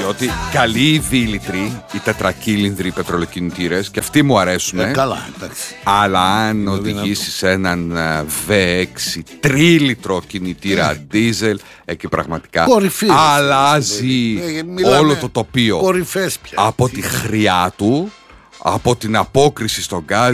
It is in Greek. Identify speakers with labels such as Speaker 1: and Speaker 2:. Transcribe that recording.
Speaker 1: ότι καλοί οι δίλητροι, οι τετρακύλινδροι πετρολοκινητήρες, και αυτοί μου αρέσουν.
Speaker 2: Καλά, εντάξει.
Speaker 1: Αλλά αν οδηγήσεις έναν V6 τρίλιτρο κινητήρα δίζελ, εκεί πραγματικά
Speaker 2: κορυφή,
Speaker 1: αλλάζει όλο το τοπίο.
Speaker 2: Κορυφές πια.
Speaker 1: Από τη χρειά του, από την απόκριση στον γκάζ.